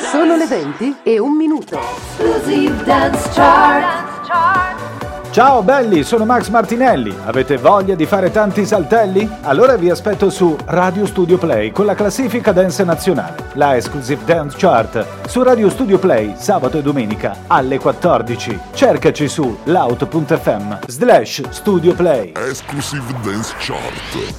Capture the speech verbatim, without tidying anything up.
Sono le venti e un minuto. Exclusive Dance Chart. Ciao belli, sono Max Martinelli. Avete voglia di fare tanti saltelli? Allora vi aspetto su Radio Studio Play con la classifica dance nazionale, la Exclusive Dance Chart, su Radio Studio Play sabato e domenica alle quattordici. Cercaci su loud punto effe emme slash Studio Play. Exclusive Dance Chart.